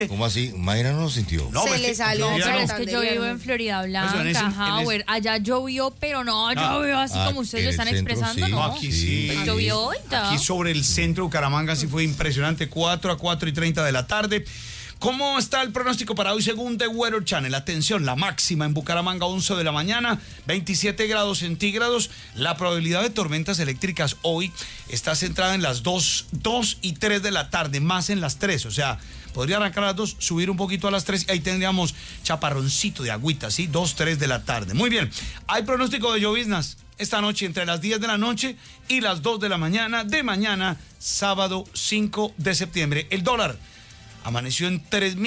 ¿Cómo así? Mayra no lo sintió. No, Se le salió. yo Pero no. es que yo vivo en Florida Blanca, Howard. Allá llovió, pero no llovió así como ustedes lo están en el centro, expresando, sí. ¿no? Aquí sí. Pues llovió hoy, Aquí sobre el centro de Bucaramanga sí fue impresionante. 4 a 4:30 de la tarde. ¿Cómo está el pronóstico para hoy según The Weather Channel? Atención, la máxima en Bucaramanga 11 de la mañana, 27 grados centígrados. La probabilidad de tormentas eléctricas hoy está centrada en las 2 y 3 de la tarde, más en las 3. O sea, podría arrancar a las 2, subir un poquito a las 3 y ahí tendríamos chaparroncito de agüita, ¿sí? 2, 3 de la tarde. Muy bien, hay pronóstico de lloviznas esta noche entre las 10 de la noche y las 2 de la mañana, sábado 5 de septiembre. El dólar amaneció en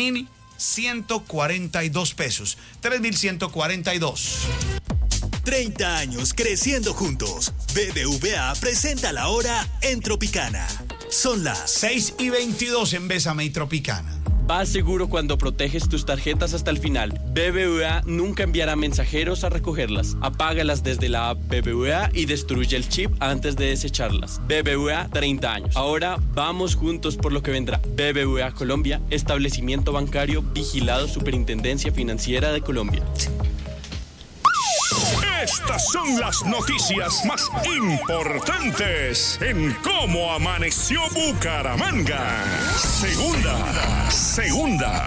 3.142 pesos. 3.142. 30 años creciendo juntos. BBVA presenta la hora en Tropicana. Son las 6:22 en Bésame y Tropicana. Vas seguro cuando proteges tus tarjetas hasta el final. BBVA nunca enviará mensajeros a recogerlas. Apágalas desde la app BBVA y destruye el chip antes de desecharlas. BBVA 30 años. Ahora vamos juntos por lo que vendrá. BBVA Colombia, establecimiento bancario vigilado Superintendencia Financiera de Colombia. Estas son las noticias más importantes en cómo amaneció Bucaramanga. Segunda.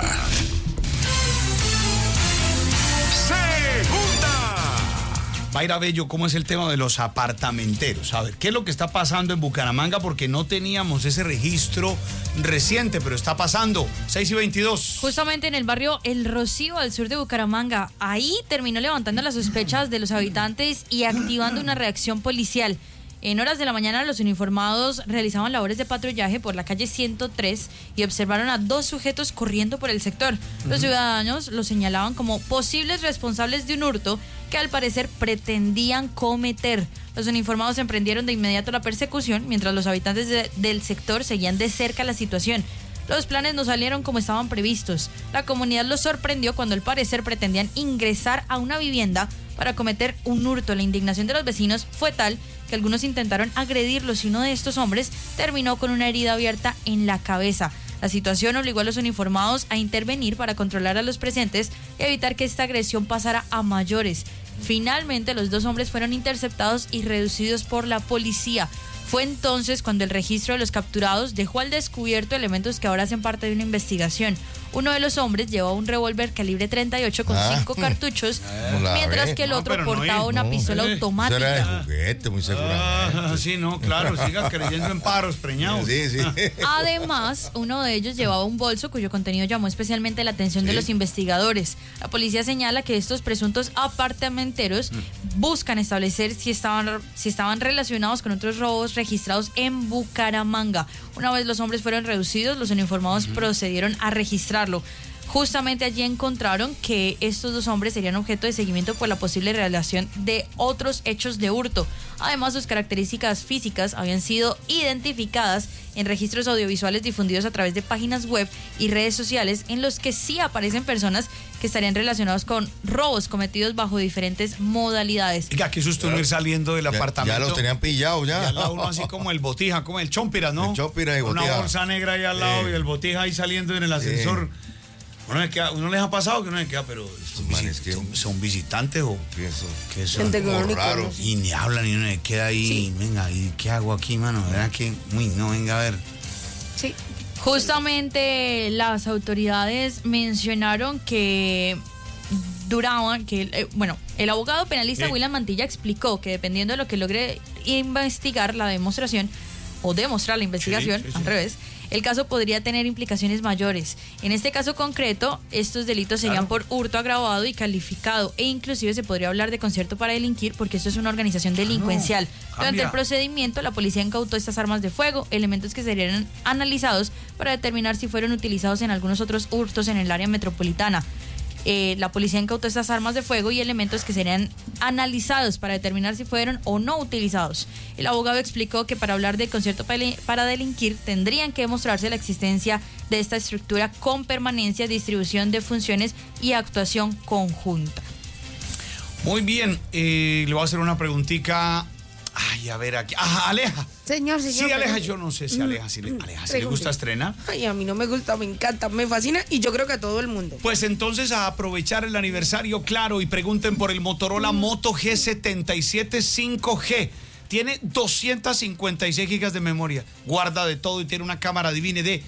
Mayra Bello, ¿cómo es el tema de los apartamenteros? A ver, ¿qué es lo que está pasando en Bucaramanga? Porque no teníamos ese registro reciente, pero está pasando. 6:22. Justamente en el barrio El Rocío, al sur de Bucaramanga. Ahí terminó levantando las sospechas de los habitantes y activando una reacción policial. En horas de la mañana, los uniformados realizaban labores de patrullaje por la calle 103 y observaron a 2 sujetos corriendo por el sector. Los ciudadanos los señalaban como posibles responsables de un hurto que al parecer pretendían cometer. Los uniformados emprendieron de inmediato la persecución, mientras los habitantes del sector seguían de cerca la situación. Los planes no salieron como estaban previstos. La comunidad los sorprendió cuando al parecer pretendían ingresar a una vivienda para cometer un hurto. La indignación de los vecinos fue tal que algunos intentaron agredirlos y uno de estos hombres terminó con una herida abierta en la cabeza. La situación obligó a los uniformados a intervenir para controlar a los presentes y evitar que esta agresión pasara a mayores. Finalmente, los 2 hombres fueron interceptados y reducidos por la policía. Fue entonces cuando el registro de los capturados dejó al descubierto elementos que ahora hacen parte de una investigación. Uno de los hombres llevaba un revólver calibre 38 con 5 cartuchos, mientras que el otro portaba una pistola automática. Eso era de juguete, muy seguramente. Sí, no, claro, siga creyendo en pájaros preñados. Sí. Además, uno de ellos llevaba un bolso cuyo contenido llamó especialmente la atención de los investigadores. La policía señala que estos presuntos apartamenteros buscan establecer si estaban relacionados con otros robos registrados en Bucaramanga. Una vez los hombres fueron reducidos, los uniformados procedieron a registrarlo. Justamente allí encontraron que estos 2 hombres serían objeto de seguimiento por la posible relación de otros hechos de hurto. Además, sus características físicas habían sido identificadas en registros audiovisuales difundidos a través de páginas web y redes sociales en los que sí aparecen personas que estarían relacionados con robos cometidos bajo diferentes modalidades. Oiga, qué susto no ir saliendo del apartamento. Ya los tenían pillados, ya. Y al lado uno así como el botija, como el chompira, ¿no? El chompira y una botija. bolsa negra ahí al lado y el botija ahí saliendo en el ascensor. Uno les ha pasado que uno se queda, pero ¿son visitantes o qué son? Gente como raro. Y ni hablan y uno se queda ahí. Sí. Venga, ¿y qué hago aquí, mano? ¿Verdad que? No, venga a ver. Sí. Justamente las autoridades mencionaron que el abogado penalista William Mantilla explicó que dependiendo de lo que logre investigar la demostración o demostrar la investigación, al revés, el caso podría tener implicaciones mayores. En este caso concreto, estos delitos serían por hurto agravado y calificado, e inclusive se podría hablar de concierto para delinquir, porque esto es una organización delincuencial. Durante el procedimiento, la policía incautó estas armas de fuego, elementos que serían analizados para determinar si fueron utilizados en algunos otros hurtos en el área metropolitana. La policía incautó estas armas de fuego y elementos que serían analizados para determinar si fueron o no utilizados. El abogado explicó que para hablar de concierto para delinquir tendrían que demostrarse la existencia de esta estructura con permanencia, distribución de funciones y actuación conjunta. Muy bien, le voy a hacer una preguntita. Ay, a ver aquí. Aleja. Señor. Sí, Aleja, yo no sé si Aleja, si le gusta estrenar. Ay, a mí no me gusta, me encanta, me fascina y yo creo que a todo el mundo. Pues entonces a aprovechar el aniversario, claro, y pregunten por el Motorola Moto G77 5G. Tiene 256 gigas de memoria, guarda de todo y tiene una cámara, adivine, de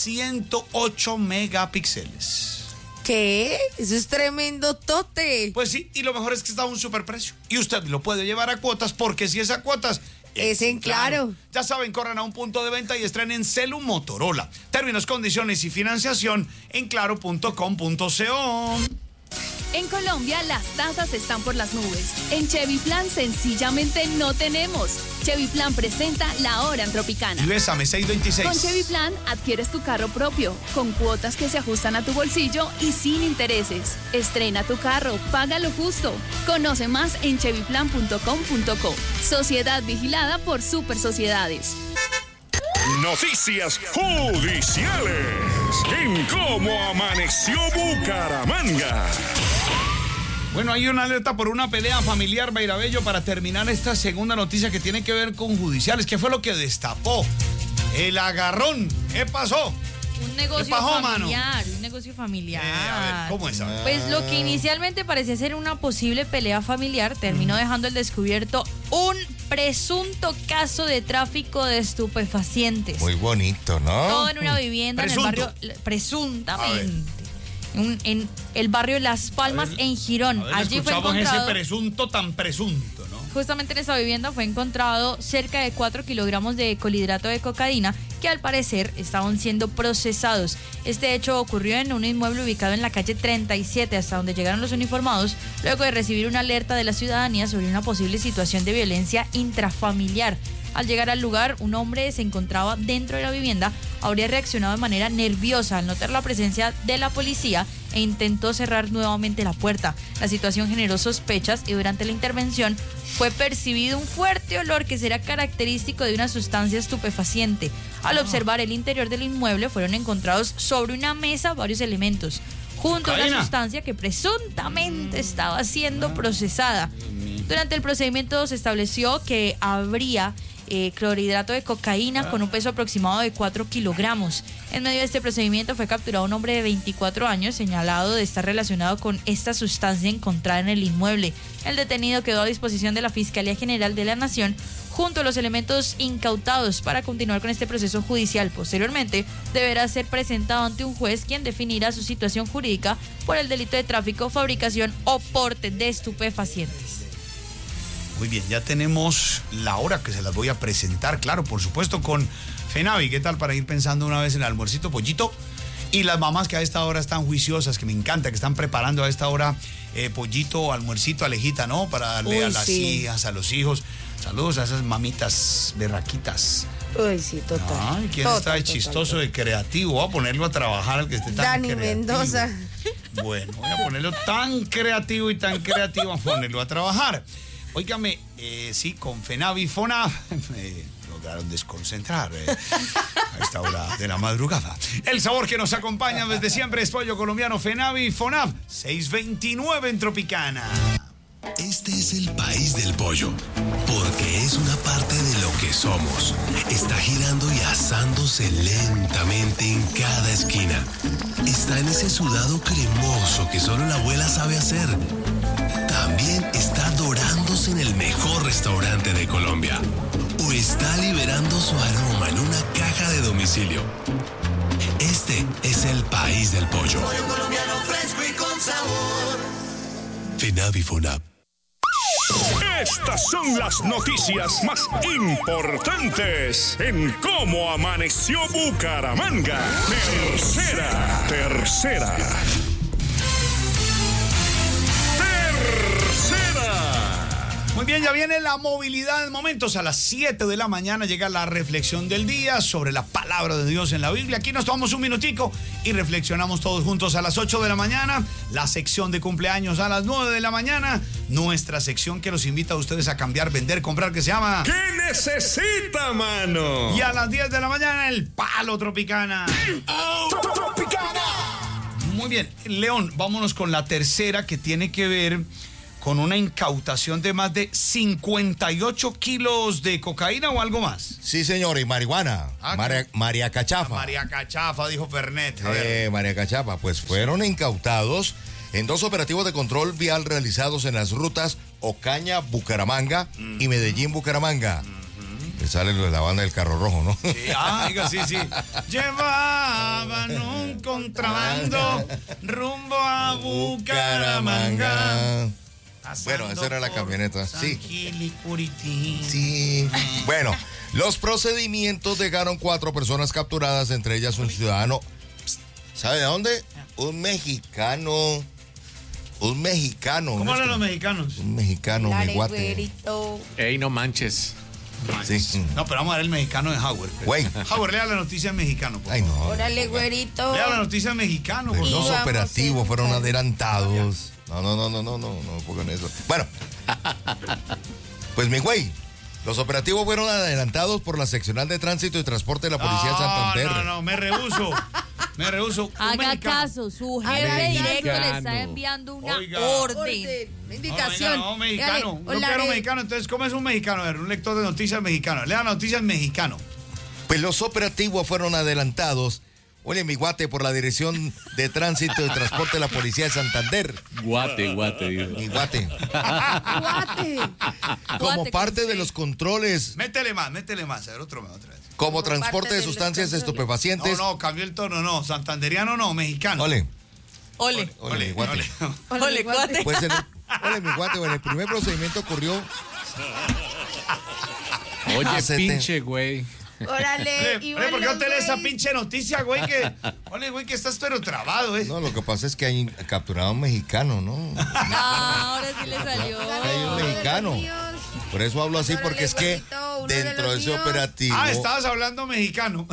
108 megapíxeles. ¿Qué? Eso es tremendo tote. Pues sí, y lo mejor es que está a un superprecio. Y usted lo puede llevar a cuotas, porque si es a cuotas... Es en Claro. Ya saben, corran a un punto de venta y estrenen Celu Motorola. Términos, condiciones y financiación en claro.com.co. En Colombia las tasas están por las nubes. En Chevy Plan sencillamente no tenemos. Chevy Plan presenta La Hora en Tropicana. Y bésame, 626. Con Chevy Plan adquieres tu carro propio, con cuotas que se ajustan a tu bolsillo y sin intereses. Estrena tu carro, paga lo justo. Conoce más en chevyplan.com.co. Sociedad vigilada por Super Sociedades. Noticias judiciales en Cómo Amaneció Bucaramanga. Bueno, hay una alerta por una pelea familiar, Bairabello, para terminar esta segunda noticia que tiene que ver con judiciales. ¿Qué fue lo que destapó? El agarrón. ¿Qué pasó? Un negocio familiar, un negocio familiar. A ver, ¿cómo es? Pues lo que inicialmente parecía ser una posible pelea familiar terminó dejando al descubierto un presunto caso de tráfico de estupefacientes. Muy bonito, ¿no? Todo en una vivienda en el barrio, presuntamente, en el barrio Las Palmas, en Girón. Allí fue encontrado ese presunto tan presunto, ¿no? Justamente en esa vivienda fue encontrado cerca de 4 kilogramos de colhidrato de cocaína que al parecer estaban siendo procesados. Este hecho ocurrió en un inmueble ubicado en la calle 37, hasta donde llegaron los uniformados, luego de recibir una alerta de la ciudadanía sobre una posible situación de violencia intrafamiliar. Al llegar al lugar, un hombre se encontraba dentro de la vivienda, habría reaccionado de manera nerviosa al notar la presencia de la policía e intentó cerrar nuevamente la puerta. La situación generó sospechas y durante la intervención fue percibido un fuerte olor que será característico de una sustancia estupefaciente. Al observar el interior del inmueble fueron encontrados sobre una mesa varios elementos, junto a una sustancia que presuntamente estaba siendo procesada. Durante el procedimiento se estableció que habría clorhidrato de cocaína con un peso aproximado de 4 kilogramos. En medio de este procedimiento fue capturado un hombre de 24 años señalado de estar relacionado con esta sustancia encontrada en el inmueble. El detenido quedó a disposición de la Fiscalía General de la Nación junto a los elementos incautados para continuar con este proceso judicial. Posteriormente deberá ser presentado ante un juez, quien definirá su situación jurídica por el delito de tráfico, fabricación o porte de estupefacientes. Muy bien, ya tenemos la hora que se las voy a presentar, claro, por supuesto, con Fenavi. ¿Qué tal para ir pensando una vez en el almuercito, pollito? Y las mamás que a esta hora están juiciosas, que me encanta, que están preparando a esta hora pollito, almuercito, Alejita, ¿no? Para darle a las hijas, a los hijos. Saludos a esas mamitas berraquitas. Uy, sí, total. Ay, ¿quién está de chistoso, de creativo? Voy a ponerlo a trabajar, al que esté tan Dani creativo. Mendoza. Bueno, voy a ponerlo tan creativo, a ponerlo a trabajar. Óigame, sí, con Fenavi Fonab lograron desconcentrar a esta hora de la madrugada. El sabor que nos acompaña desde siempre es pollo colombiano Fenavi Fonab, 629 en Tropicana. Este es el país del pollo, porque es una parte de lo que somos. Está girando y asándose lentamente en cada esquina. Está en ese sudado cremoso que solo la abuela sabe hacer. También está dorándose en el mejor restaurante de Colombia. O está liberando su aroma en una caja de domicilio. Este es el país del pollo. Pollo colombiano fresco y con sabor. Fenavi Fonab. Estas son las noticias más importantes en Cómo Amaneció Bucaramanga. Tercera. Muy bien, ya viene la movilidad en momentos. A las 7 de la mañana llega la reflexión del día sobre la palabra de Dios en la Biblia. Aquí nos tomamos un minutico y reflexionamos todos juntos a las 8 de la mañana. La sección de cumpleaños a las 9 de la mañana. Nuestra sección que los invita a ustedes a cambiar, vender, comprar, que se llama ¿Qué necesita, mano? Y a las 10 de la mañana, el Palo Tropicana. ¡Tropicana! Muy bien, León, vámonos con la tercera, que tiene que ver con una incautación de más de 58 kilos de cocaína o algo más. Sí, señor, y marihuana. María Cachafa. María Cachafa, dijo Fernet. A ver. María Cachafa, pues fueron incautados en 2 operativos de control vial realizados en las rutas Ocaña-Bucaramanga y Medellín-Bucaramanga. Le sale la banda del carro rojo, ¿no? Sí, oiga, sí. Llevaban un contrabando rumbo a Bucaramanga. Bueno, esa era la camioneta. Sí. Curitín. Sí. Bueno, los procedimientos dejaron 4 personas capturadas, entre ellas un ciudadano. ¿Sabe de dónde? Un mexicano. ¿Cómo hablan los mexicanos? Un mexicano, mi guate. Ey, no manches. Sí. No, pero vamos a ver el mexicano de Howard. Güey. Howard, lea la noticia en mexicano. Ay, no. Órale, güerito. Lea la noticia en mexicano. Los Y dos vamos operativos a fueron buscar. adelantados. No pongan eso. Bueno, pues mi güey, los operativos fueron adelantados por la seccional de tránsito y transporte de la Policía de Santander. No, me rehuso. Un Haga mexicano. caso, su jefe Mexicano. directo le está enviando una Oiga. orden. Indicación. No, mexicano. Dale, No hola, quiero mexicano. Entonces, ¿cómo es un mexicano? A ver, un lector de noticias mexicano. Lea noticias mexicano. Pues los operativos fueron adelantados. Oye, mi guate, por la Dirección de Tránsito y Transporte de la Policía de Santander. Guate, digo. Mi guate. Guate. Como Guate, parte con de C. los controles, Métele más. A ver, otra vez. como Como transporte parte de de los sustancias controles. estupefacientes. No, cambió el tono, no. Santanderiano no, mexicano. Ole, Ole, mi guate. ole, cuate. Pues ole, mi guate, bueno, el primer procedimiento ocurrió. Oye, Hacete. pinche güey. Órale. Oye, ¿por qué no te lees esa pinche noticia, güey? Güey, que estás pero trabado, No, lo que pasa es que hay capturado a un mexicano, ¿no? Ahora sí le salió. Hay un mexicano. Por eso hablo así, porque es que dentro de ese operativo. Ah, estabas hablando mexicano.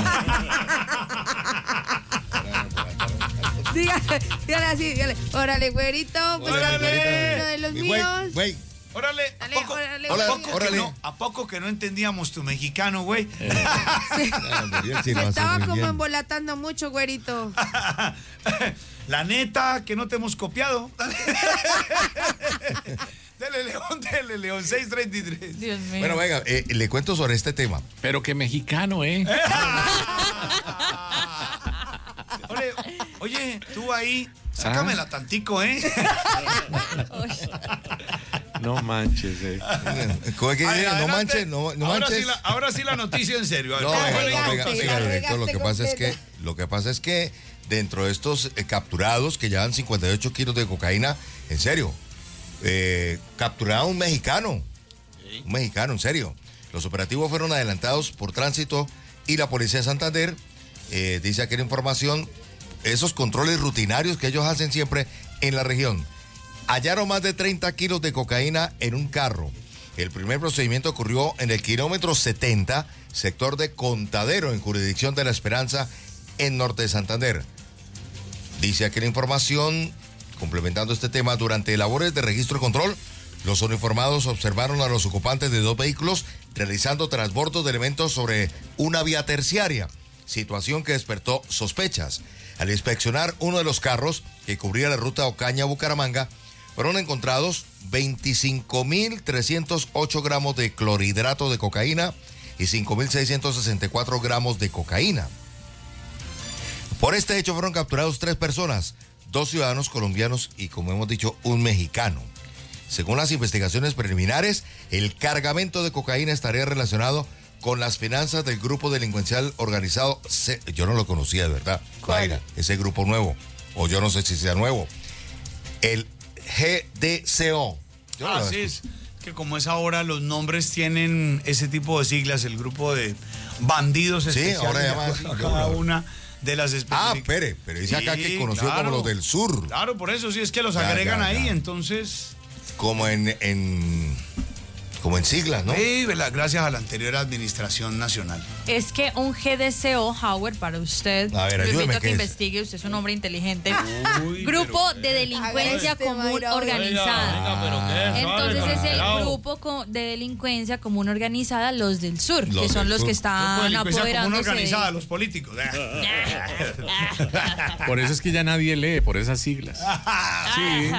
Dígale así, dígale. Órale, güerito. Pues Órale, también güey. uno de los Mi míos. güey. Órale, Dale, órale, órale. ¿a poco que no entendíamos tu mexicano, güey? Se estaba como embolatando mucho, güerito. La neta, que no te hemos copiado. Dele, León, 633. Dios mío. Bueno, venga, le cuento sobre este tema. Pero que mexicano, Oye, tú ahí, sácamela tantico, No manches, ¿Cómo es que dice? No Adelante. manches, no manches. Ahora sí la noticia en serio. No, Regaste, venga, director, lo que regaste pasa es que dentro de estos capturados que llevan 58 kilos de cocaína, en serio, capturaron a un mexicano, en serio. Los operativos fueron adelantados por Tránsito y la Policía de Santander. Dice aquí la información, esos controles rutinarios que ellos hacen siempre en la región. Hallaron más de 30 kilos de cocaína en un carro. El primer procedimiento ocurrió en el kilómetro 70, sector de Contadero, en jurisdicción de La Esperanza, en norte de Santander. Dice aquí la información, complementando este tema, durante labores de registro y control, los uniformados observaron a los ocupantes de 2 vehículos realizando transbordos de elementos sobre una vía terciaria, situación que despertó sospechas. Al inspeccionar uno de los carros que cubría la ruta Ocaña-Bucaramanga, fueron encontrados 25.308 gramos de clorhidrato de cocaína y 5.664 gramos de cocaína. Por este hecho fueron capturados 3 personas, 2 ciudadanos colombianos y, como hemos dicho, un mexicano. Según las investigaciones preliminares, el cargamento de cocaína estaría relacionado con las finanzas del grupo delincuencial organizado. Yo no lo conocía, de verdad. ¿Cuál? Ese grupo nuevo, o yo no sé si sea nuevo. El GDCO. Así es, que como es ahora, los nombres tienen ese tipo de siglas, el grupo de bandidos especiales. ahora de llama así, acuerdo a cada una de las pero dice acá que conoció como los del sur. Claro, por eso sí es que los agregan ahí, entonces. Como como en siglas, ¿no? Sí, gracias a la anterior administración nacional. Es que un GDCO, Howard, para usted, A ver, lo ayúdeme, invito a que ¿qué es? investigue, usted es un hombre inteligente. Uy, Grupo de delincuencia Este común Mayra, organizada. Entonces es el grupo de delincuencia común organizada, los del sur, Los que son del los sur. que Grupo de están delincuencia común apoderándose organizada, de... los políticos. Por eso es que ya nadie lee, por esas siglas. Sí.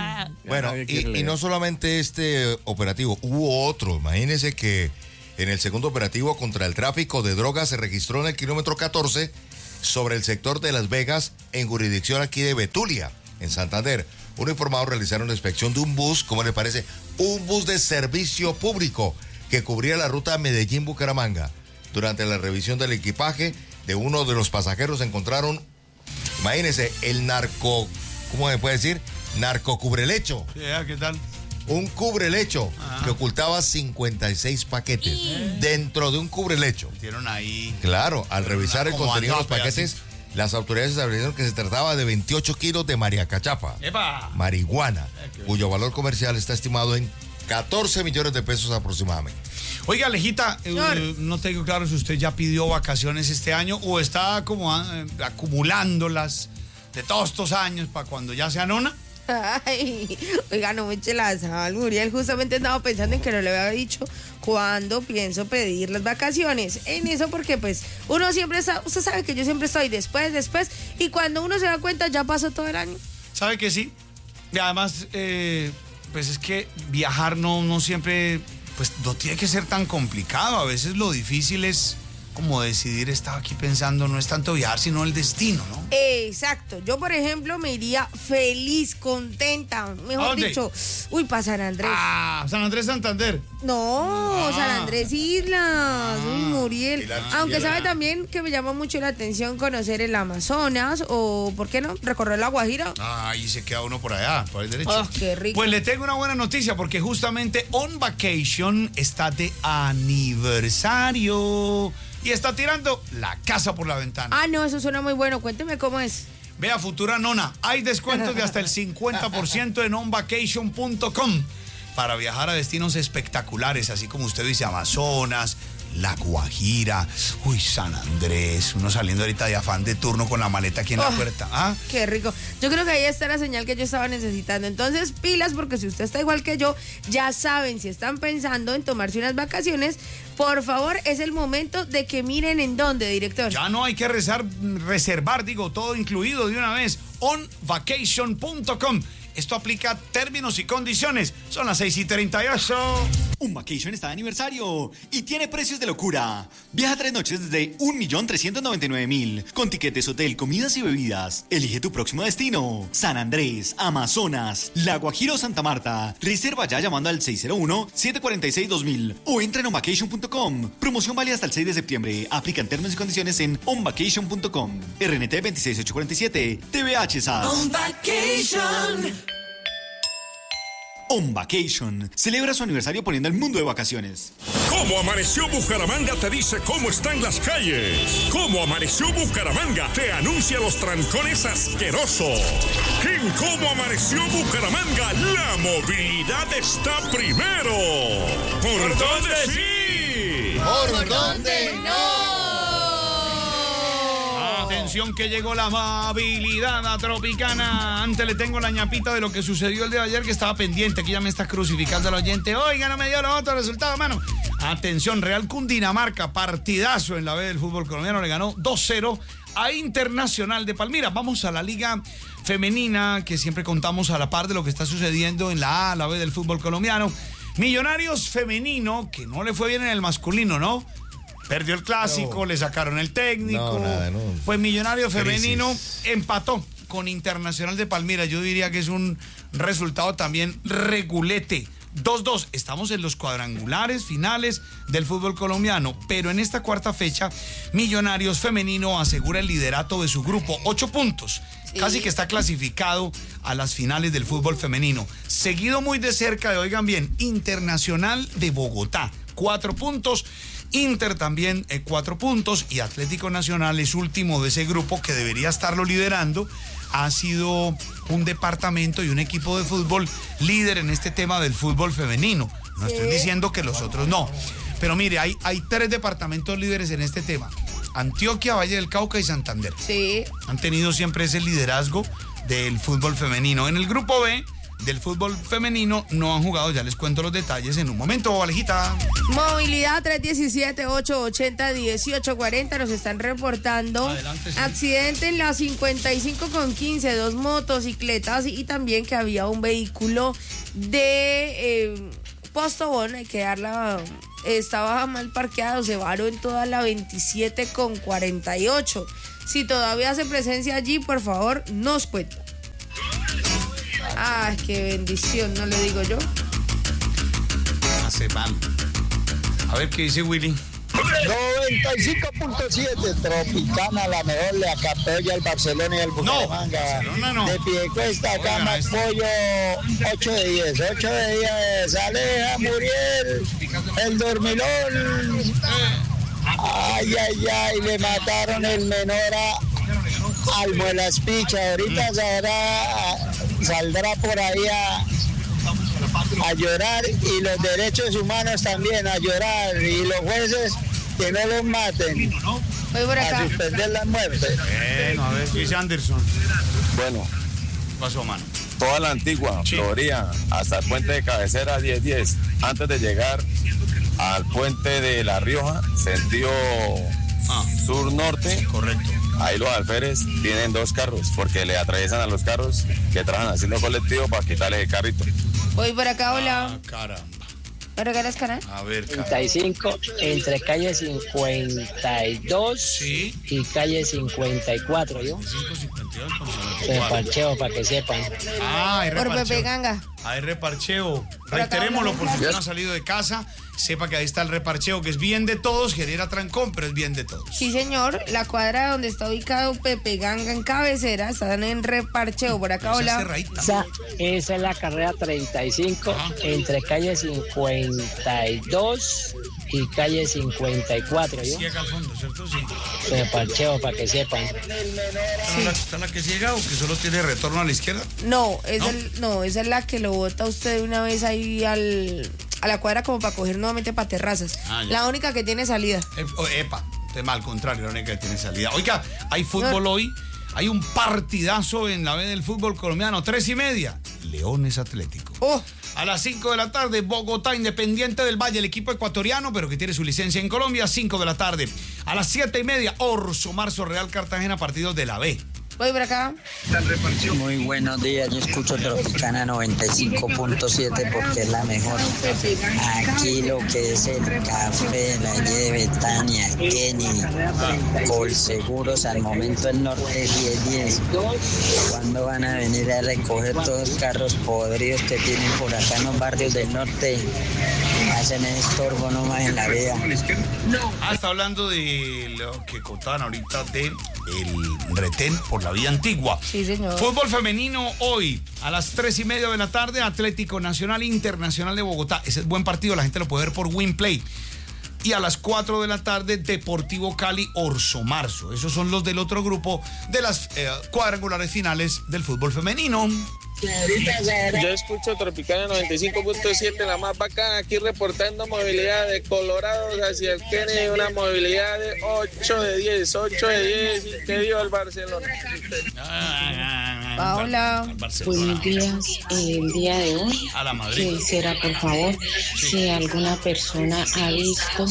Bueno, y no solamente este operativo, hubo otro. Imagínense que en el segundo operativo contra el tráfico de drogas se registró en el kilómetro 14 sobre el sector de Las Vegas, en jurisdicción aquí de Betulia, en Santander. Unos informados realizaron la inspección de un bus, ¿cómo le parece? Un bus de servicio público que cubría la ruta Medellín-Bucaramanga. Durante la revisión del equipaje de uno de los pasajeros encontraron, imagínense, el narco, ¿cómo me puede decir? Narcocubrelecho. ¿Qué tal? Un cubrelecho que ocultaba 56 paquetes dentro de un cubrelecho. Metieron ahí. Claro, al revisar el contenido de los paquetes, las autoridades establecieron que se trataba de 28 kilos de mariacachafa, marihuana, cuyo valor comercial está estimado en 14 millones de pesos aproximadamente. Oiga, Alejita, no tengo claro si usted ya pidió vacaciones este año o está como acumulándolas de todos estos años para cuando ya sea nona. Ay, oiga, no me eche la sal, Muriel. Justamente estaba pensando en que no le había dicho cuándo pienso pedir las vacaciones. En eso porque pues uno siempre está, usted sabe que yo siempre estoy después, y cuando uno se da cuenta ya pasó todo el año. ¿Sabe que sí? Y además, pues es que viajar no siempre, pues no tiene que ser tan complicado. A veces lo difícil es como decidir, estaba aquí pensando, no es tanto viajar, sino el destino, ¿no? Exacto. Yo, por ejemplo, me iría feliz, contenta, mejor dicho, para San Andrés. San Andrés, Santander. No, San Andrés Islas. Muriel. Aunque sabe también que me llama mucho la atención conocer el Amazonas o, ¿por qué no? Recorrer la Guajira. Y se queda uno por allá, por el derecho. Oh, qué rico. Pues le tengo una buena noticia porque justamente On Vacation está de aniversario y está tirando la casa por la ventana. No, eso suena muy bueno. Cuénteme cómo es. Vea, futura nona, hay descuentos de hasta el 50% en onvacation.com para viajar a destinos espectaculares, así como usted dice, Amazonas, La Guajira, San Andrés, uno saliendo ahorita de afán de turno con la maleta aquí en la puerta. Qué rico. Yo creo que ahí está la señal que yo estaba necesitando. Entonces, pilas, porque si usted está igual que yo, ya saben, si están pensando en tomarse unas vacaciones, por favor, es el momento de que miren en dónde, director. Ya no hay que reservar, todo incluido de una vez. onvacation.com. Esto aplica términos y condiciones. Son las 6:38. Un Vacation está de aniversario y tiene precios de locura. Viaja 3 noches desde 1.399.000 con tiquetes, hotel, comidas y bebidas. Elige tu próximo destino. San Andrés, Amazonas, La Guajira o Santa Marta. Reserva ya llamando al 601-746-2000 o entra en onvacation.com. Promoción válida hasta el 6 de septiembre. Aplican términos y condiciones en onvacation.com. RNT 26847. TVH SAS. On Vacation. On Vacation celebra su aniversario poniendo el mundo de vacaciones. ¿Cómo amaneció Bucaramanga? Te dice cómo están las calles. ¿Cómo amaneció Bucaramanga? Te anuncia los trancones asquerosos. En ¿Cómo amaneció Bucaramanga? La movilidad está primero. ¿Por dónde sí? ¿Por dónde no? Atención que llegó la amabilidad a Tropicana. Antes le tengo la ñapita de lo que sucedió el día de ayer, que estaba pendiente. Aquí ya me está crucificando el oyente. Oiga, no me dio los otros resultados, mano. Atención, Real Cundinamarca, partidazo en la B del fútbol colombiano. Le ganó 2-0 a Internacional de Palmira. Vamos a la liga femenina, que siempre contamos a la par de lo que está sucediendo en la A, la B del fútbol colombiano. Millonarios femenino, que no le fue bien en el masculino, ¿no? Perdió el clásico, le sacaron el técnico. Pues Millonario Femenino empató con Internacional de Palmira. Yo diría que es un resultado también regulete. 2-2. Estamos en los cuadrangulares finales del fútbol colombiano, pero en esta cuarta fecha, Millonarios Femenino asegura el liderato de su grupo. 8 puntos. Sí. Casi que está clasificado a las finales del fútbol femenino. Seguido muy de cerca de, oigan bien, Internacional de Bogotá. 4 puntos. Inter también 4 puntos y Atlético Nacional es último de ese grupo que debería estarlo liderando. Ha sido un departamento y un equipo de fútbol líder en este tema del fútbol femenino. No estoy diciendo que los otros no. Pero mire, hay 3 departamentos líderes en este tema. Antioquia, Valle del Cauca y Santander. Sí. Han tenido siempre ese liderazgo del fútbol femenino. En el grupo B del fútbol femenino no han jugado. Ya les cuento los detalles en un momento, Alejita. Movilidad 317-880-1840 nos están reportando. Adelante, sí. Accidente en la 55 con 15, 2 motocicletas y también que había un vehículo de Postobón, hay que darla, estaba mal parqueado, se varó en toda la 27 con 48. Si todavía hace presencia allí, por favor, nos cuenta. Ay, qué bendición, no le digo yo. Hace mal. A ver qué dice Willy. 95.7 Tropicana, la mejor, le acapoya el Barcelona y el Bucaramanga. No. De Piedecuesta, cama, pollo, 8 de 10. 8 de 10. Aleja, Muriel, el dormilón. Ay, le mataron el menor al Muelaspicha. Ahorita saldrá por ahí a llorar, y los derechos humanos también a llorar, y los jueces que no los maten, a suspender la muerte. Bueno, a ver, dice Anderson. Bueno, ¿qué pasó, mano? Toda la antigua Florida hasta el puente de cabecera 10-10, antes de llegar al puente de La Rioja, sentido sur-norte. Correcto. Ahí los alférez tienen 2 carros, porque le atraviesan a los carros que trabajan haciendo colectivo para quitarles el carrito. Voy por acá, hola. Caramba. ¿Me regalas canal? A ver, 35 entre calle 52 y calle 54, ¿yo? 52 con 54. Reparcheo, para que sepan. Hay Por reparcheo. Pepe Ganga. Hay reparcheo. Reiterémoslo por si usted no ha salido de casa. Sepa que ahí está el reparcheo, que es bien de todos, genera trancón, pero es bien de todos. Sí, señor. La cuadra donde está ubicado Pepe Ganga en cabecera, están en reparcheo. Por acá, hola. Esa es la carrera 35 entre calle 52 y calle 54, ¿yo? Sí, acá al fondo, ¿cierto? Sí. Reparcheo, para que sepan. ¿Está la que ciega o que solo tiene retorno a la izquierda? No, esa es la que lo bota usted una vez ahí a la cuadra como para coger nuevamente para terrazas. La única que tiene salida. Tema al contrario, la única que tiene salida. Oiga, hay fútbol hoy. Hay un partidazo en la B del fútbol colombiano, 3:30. Leones Atlético. A las 5 de la tarde, Bogotá, Independiente del Valle, el equipo ecuatoriano, pero que tiene su licencia en Colombia, 5 de la tarde. A las 7:30, Orso Marzo, Real Cartagena, partidos de la B. Voy por acá. Muy buenos días, yo escucho Tropicana 95.7 porque es la mejor. Aquí lo que es el café, la de Betania, Kenny, Colseguros, al momento el norte 10-10. ¿Cuándo van a venir a recoger todos los carros podridos que tienen por acá en los barrios del norte? Hacen estorbo nomás en la vía. Está hablando de lo que contaban ahorita de el retén por la vía antigua. Sí, señor. Fútbol femenino hoy a las 3:30 de la tarde, Atlético Nacional Internacional de Bogotá. Ese es buen partido, la gente lo puede ver por Winplay. Y a las 4 de la tarde, Deportivo Cali Orso Marzo. Esos son los del otro grupo de las cuadrangulares finales del fútbol femenino. Yo escucho Tropicana 95.7, la más bacana, aquí reportando movilidad de Colorado hacia el Kennedy, una movilidad de 8 de 10, 8 de 10, y que dio el Barcelona. Hola. Buenos días, el día de hoy a la Madrid. Quisiera, por favor, si alguna persona ha visto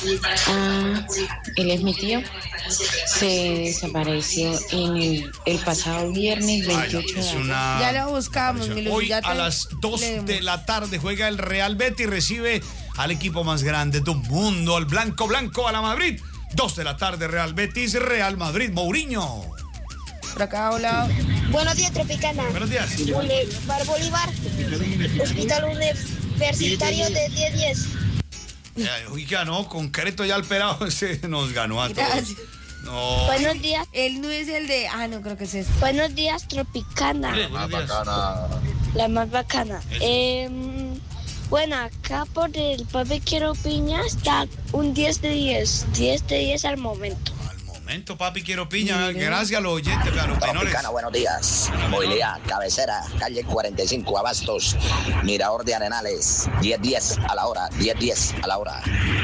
él es mi tío, se desapareció en el pasado viernes 28 de agosto. Ya lo buscamos, mi Luz. Hoy a las 2 de la tarde juega el Real Betis y recibe al equipo más grande del mundo, al Blanco, a la Madrid. 2 de la tarde, Real Betis, Real Madrid, Mourinho. Por acá, hola. Buenos días, Tropicana. Buenos días. Bolívar, Hospital Universitario de 10-10. Oiga, no, concreto ya el pelado se nos ganó a todos. Gracias. No. Buenos días. Él no es el de... no creo que es este. Buenos días, Tropicana. La más bacana. Bueno, acá por el Papi Quiero Piña está un 10 de 10. 10 de 10 al momento. Papi Quiero Piña, gracias a los oyentes, a los menores. Buenos días. Movilidad, cabecera, calle 45, Abastos, Mirador de Arenales, 10-10 a la hora, 10-10 a la hora.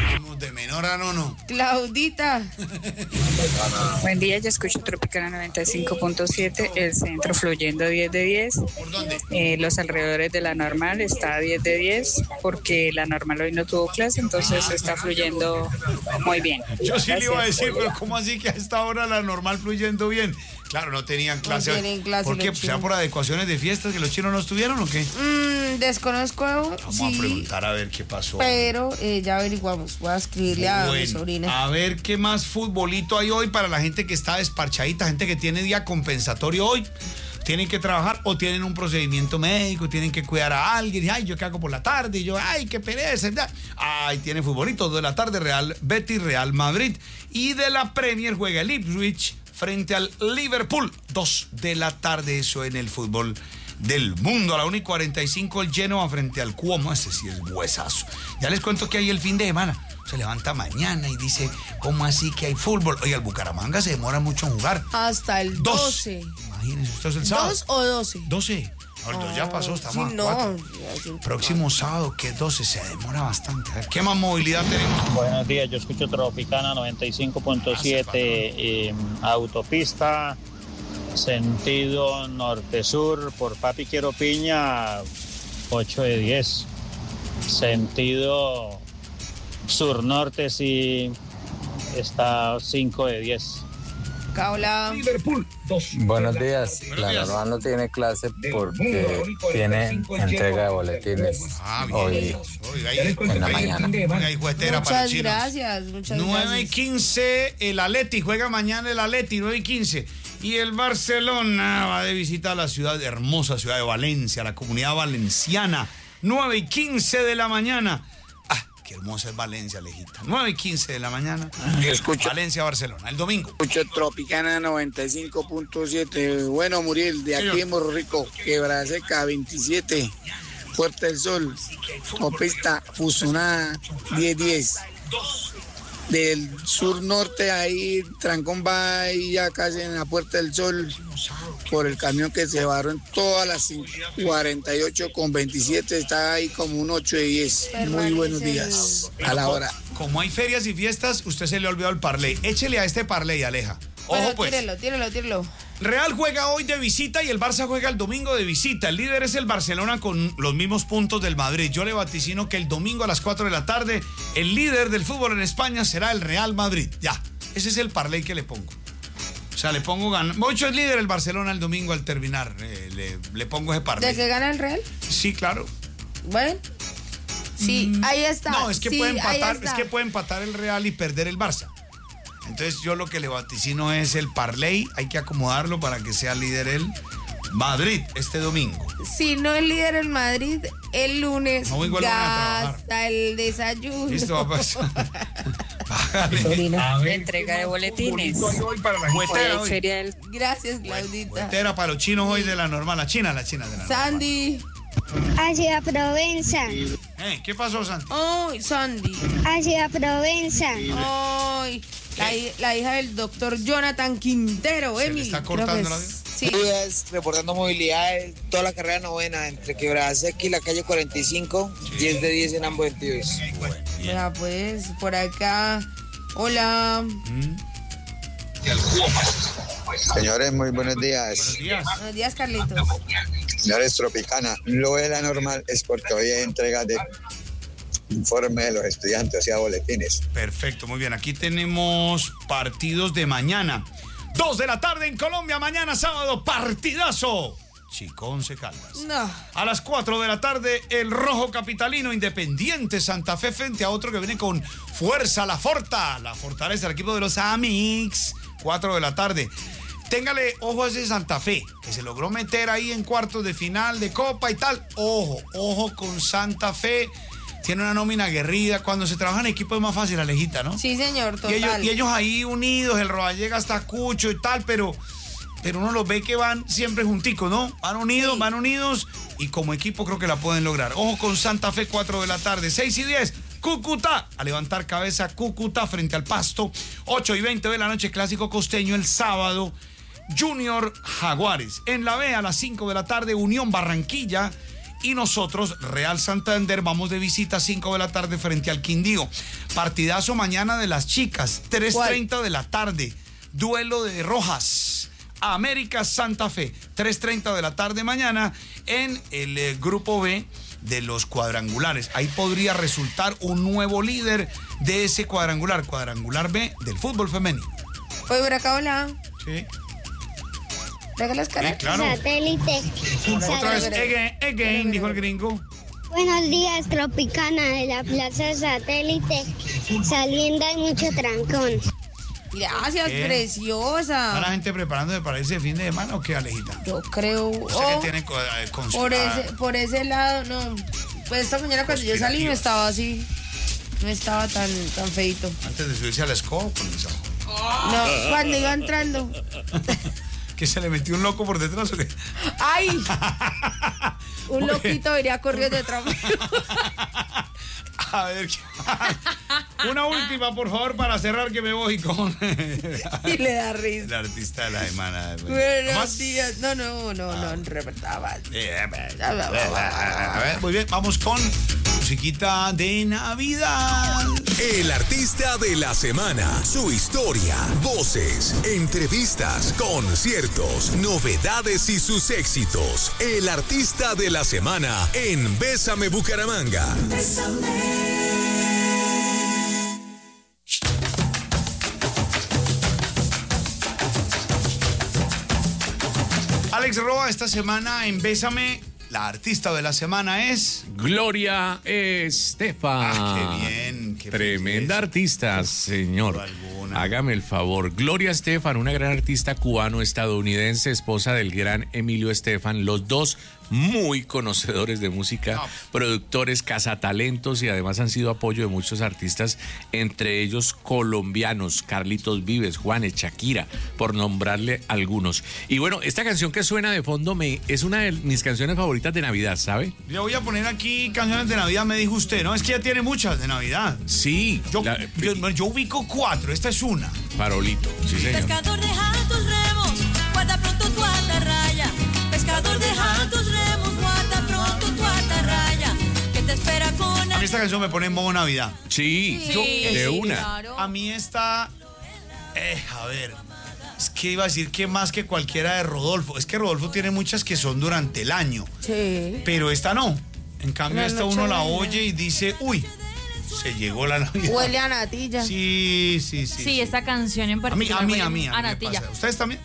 de menor a no. Claudita. Buen día, yo escucho Tropicana 95.7, el centro fluyendo 10 de 10. ¿Por dónde? Los alrededores de la normal está 10 de 10 porque la normal hoy no tuvo clase, entonces está fluyendo muy bien. Yo sí le iba a decir, Gracias. pero ¿cómo así que a esta hora la normal fluyendo bien? Claro, no tenían clase. No tienen clase ¿Por qué? los ¿Será chinos. por adecuaciones de fiestas que los chinos no estuvieron o qué? Desconozco. Vamos a preguntar a ver qué pasó. Pero ya averiguamos. Voy a escribirle a mi Bueno, sobrina. a ver qué más futbolito hay hoy para la gente que está desparchadita, gente que tiene día compensatorio hoy. Tienen que trabajar o tienen un procedimiento médico, tienen que cuidar a alguien. Ay, yo qué hago por la tarde. Y yo, ay, qué pereza. Ay, tiene futbolito. 2 de la tarde, Real Betis, Real Madrid. Y de la Premier juega el Ipswich frente al Liverpool. 2 de la tarde, eso en el fútbol del mundo. A la 1:45 el Genoa frente al Como. Ese sí es huesazo. Ya les cuento que hay el fin de semana. Se levanta mañana y dice, ¿cómo así que hay fútbol? Oye, el Bucaramanga se demora mucho en jugar. Hasta el 12. Imagínense, ¿usted es el sábado? 2 o 12. 12. Ahorita ya pasó, estamos sí, a 4. Próximo sábado, que 12, se demora bastante. A ver, ¿qué más movilidad tenemos? Buenos días, yo escucho Tropicana 95.7, autopista, sentido norte-sur, por Papi Quiero Piña, 8 de 10. Sentido sur-norte, sí, está 5 de 10. Caula. Liverpool, 2. Buenos días. La normal no tiene clase porque tiene entrega de boletines hoy en la mañana. Muchas gracias. 9:15, el Atleti juega mañana el Atleti, 9:15. Y el Barcelona va de visita a la hermosa ciudad de Valencia, la comunidad valenciana. 9:15 de la mañana. Qué hermosa es Valencia, Lejita. 9:15 de la mañana. Valencia, Barcelona. El domingo. Escucho Tropicana 95.7. Bueno, Muriel, de aquí en Morro Rico, Quebrada Seca 27, Puerta del Sol, Opista Fusionada 10-10. Del sur-norte, ahí Trancón va ahí ya casi en la Puerta del Sol por el camión que se varó en todas las 48 con 27, está ahí como un 8 de 10. Muy buenos días. A la hora. Como hay ferias y fiestas, usted se le ha olvidado el parlay. Échele a este parlay, Aleja. Ojo, Bueno, pues. tírelo. Real juega hoy de visita y el Barça juega el domingo de visita. El líder es el Barcelona con los mismos puntos del Madrid. Yo le vaticino que el domingo a las 4 de la tarde el líder del fútbol en España será el Real Madrid. Ya, ese es el parlay que le pongo. O sea, le pongo ganas. Mucho es líder el Barcelona el domingo al terminar. Le pongo ese parlay. ¿De que gana el Real? Sí, claro. Bueno. Sí, ahí está. No, es que sí, puede empatar, ahí está. es que puede empatar el Real y perder el Barça. Entonces yo lo que le vaticino es el parlay, hay que acomodarlo para que sea líder el Madrid este domingo. Si no es líder el Madrid, el lunes No, igual van a trabajar. gasta el desayuno. Listo, va a pasar. Entrega de boletines. Huetera hoy. Feria del... Gracias, Claudita. Huetera para los chinos hoy de la normal, la china de la normal. Sandy. Hacia Provenza. ¿Qué pasó, Sandy? Ay, Sandy. Hacia Provenza. Ay, la hija del doctor Jonathan Quintero, ¿Se le Emily. está cortando la vida? Sí. Días, reportando movilidad de toda la carrera novena entre Quebrada Seca y la calle 45, 10 de 10 en ambos sentidos. Mira, pues, por acá. Hola. Señores, muy buenos días. Buenos días, Carlitos. Señores, Tropicana, lo de la normal es porque hoy hay entrega de informe de los estudiantes, o sea, boletines. Perfecto, muy bien. Aquí tenemos partidos de mañana. 2 de la tarde en Colombia, mañana sábado, partidazo. Chicón se Caldas. No. A las 4 de la tarde, el Rojo Capitalino Independiente Santa Fe frente a otro que viene con fuerza, la Fortaleza, el equipo de los Amix. 4 de la tarde. Téngale ojo a ese Santa Fe, que se logró meter ahí en cuartos de final de Copa y tal. Ojo con Santa Fe. Tiene una nómina aguerrida. Cuando se trabaja en equipo es más fácil, Alejita, ¿no? Sí, señor, total. Y ellos ahí unidos, el Rodallega hasta Cucho y tal, pero uno los ve que van siempre junticos, ¿no? Van unidos y como equipo creo que la pueden lograr. Ojo con Santa Fe, 4 de la tarde, 6:10. Cúcuta, a levantar cabeza Cúcuta frente al Pasto. 8:20 de la noche, clásico costeño el sábado. Junior Jaguares. En la B a las 5 de la tarde, Unión Barranquilla y nosotros, Real Santander, vamos de visita a 5 de la tarde frente al Quindío. Partidazo mañana de las chicas, 3:30 de la tarde. Duelo de Rojas. América Santa Fe, 3:30 de la tarde mañana en el grupo B de los cuadrangulares. Ahí podría resultar un nuevo líder de ese cuadrangular B del fútbol femenino. Oye, por acá, hola. Sí. Traiga las caras. Sí, claro. Satélite. Otra vez, again, dijo el gringo. Buenos días, Tropicana de la Plaza Satélite. Saliendo hay mucho trancón. Gracias, ¿Qué? preciosa. ¿Está la gente preparándose para ese fin de semana o qué, Alejita? Yo creo. ¿Usted qué tiene Por ese lado, no. Pues esta mañana cuando yo salí no estaba así. No estaba tan feito. Antes de subirse a la escoba, No, cuando iba entrando. ¿Que se le metió un loco por detrás o qué? ¡Ay! Un loquito venía corriendo detrás. A ver, una última, por favor, para cerrar, que me voy con... Y le da risa. El artista de la semana. Buenos días. No, repetaba. A ver, muy bien, vamos con musiquita de Navidad. El artista de la semana, su historia, voces, entrevistas, conciertos, novedades y sus éxitos. El artista de la semana en Bésame Bucaramanga. Bésame. Alex Roa, esta semana en Bésame, la artista de la semana es... Gloria Estefan. Qué bien. Qué tremenda artista, señor. Hágame el favor. Gloria Estefan, una gran artista cubano-estadounidense, esposa del gran Emilio Estefan, los dos muy conocedores de música, productores, cazatalentos y además han sido apoyo de muchos artistas, entre ellos colombianos, Carlitos Vives, Juanes, Shakira, por nombrarle algunos. Y bueno, esta canción que suena de fondo es una de mis canciones favoritas de Navidad, ¿sabe? Yo voy a poner aquí canciones de Navidad, me dijo usted, ¿no? Es que ya tiene muchas de Navidad. Sí. Yo ubico 4, esta es una. Farolito, sí señor. Pescador, deja tus remos, guarda pronto tu atarraya. Pescador, deja tus remos, guarda pronto tu atarraya, que te espera con... A mí esta canción me pone en modo Navidad. Sí, de una. Claro. A mí esta... a ver... Es que iba a decir que más que cualquiera de Rodolfo. Es que Rodolfo tiene muchas que son durante el año. Sí. Pero esta no. En cambio, esta uno la oye y dice, uy, se llegó la Navidad. Huele a natilla. Sí. Sí, esta canción en particular. A mí a me natilla. pasa. ¿Ustedes también?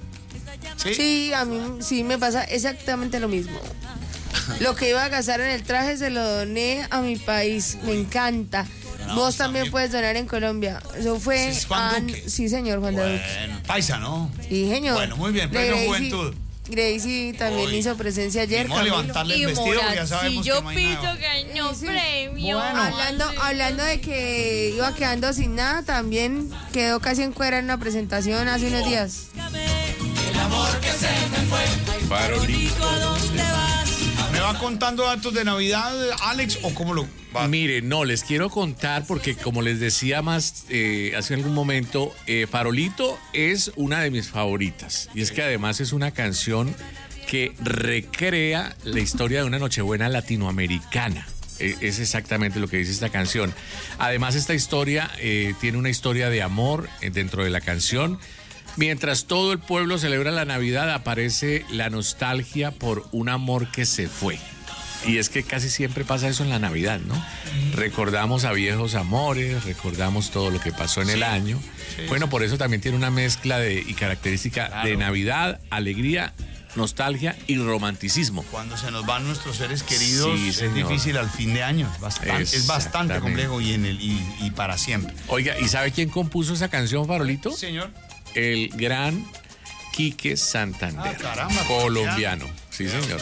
Sí, a mí sí me pasa exactamente lo mismo. Lo que iba a gastar en el traje se lo doné a mi país. Me encanta. Vos también puedes donar en Colombia. Eso fue... ¿Es Juan Duque? Sí, señor, Juan de Duque. Paisa, ¿no? Sí, señor. Bueno, muy bien, pleno juventud. Gracie también hizo presencia ayer. Vamos a levantarle el vestido, que ya sabemos que no hay nada. Ganó premio. Bueno, hablando de que iba quedando sin nada, también quedó casi en cuera en una presentación hace unos días. El amor que se me fue. Farolito, ¿a dónde vas? ¿Me va contando datos de Navidad, Alex, o cómo lo va? Mire, no, les quiero contar porque como les decía hace algún momento, Farolito es una de mis favoritas. Y es que además es una canción que recrea la historia de una Nochebuena latinoamericana. Es exactamente lo que dice esta canción. Además, esta historia tiene una historia de amor dentro de la canción. Mientras todo el pueblo celebra la Navidad, aparece la nostalgia por un amor que se fue. Y es que casi siempre pasa eso en la Navidad, ¿no? Recordamos a viejos amores, recordamos todo lo que pasó en el año. Bueno, por eso también tiene una mezcla y característica de Navidad, alegría, nostalgia y romanticismo. Cuando se nos van nuestros seres queridos, sí, es difícil al fin de año. Es bastante complejo y para siempre. Oiga, ¿y sabe quién compuso esa canción, Farolito? Señor. El gran Quique Santander, caramba, colombiano. Sí, señor.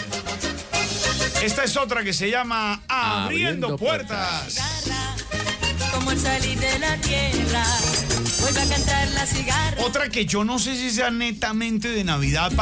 Esta es otra que se llama Abriendo Puertas. Como el salir de la tierra, vuelve a cantar la cigarra. Otra que yo no sé si sea netamente de Navidad.